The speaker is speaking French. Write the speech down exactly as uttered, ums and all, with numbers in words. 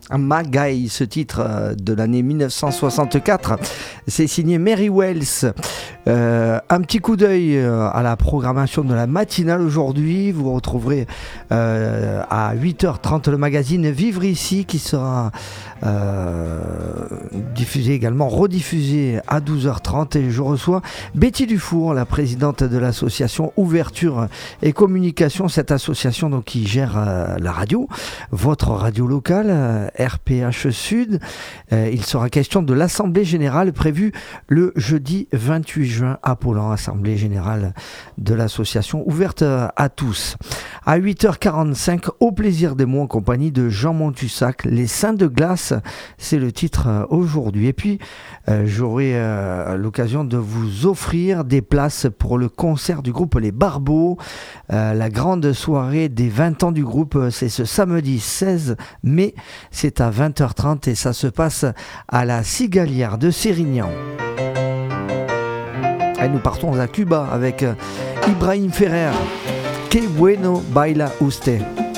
Magaï, ce titre euh, de l'année dix-neuf cent soixante-quatre, c'est signé Mary Wells. Euh, un petit coup d'œil euh, à la programmation de la matinale aujourd'hui. Vous retrouverez euh, à huit heures trente le magazine Vivre ici qui sera euh, diffusé également, rediffusé à douze heures trente, et je reçois Betty Dufour, la présidente de l'association Ouverture et Communication, cette association donc qui gère euh, la radio, votre radio locale, euh, R P H Sud. Euh, il sera question de l'Assemblée Générale prévue le jeudi vingt-huit juin à Paulan, Assemblée Générale de l'association ouverte à tous. À huit heures quarante-cinq, Au plaisir des mots en compagnie de Jean Montussac, Les Saints de glace, c'est le titre euh, aujourd'hui. Et puis, euh, j'aurai euh, l'occasion de vous offrir des places pour le concert du groupe Les Barbeaux. Euh, la grande soirée des vingt ans du groupe, c'est ce samedi seize mai, c'est à vingt heures trente et ça se passe à la Cigalière de Sérignan. Et nous partons à Cuba avec Ibrahim Ferrer. Que bueno baila usted.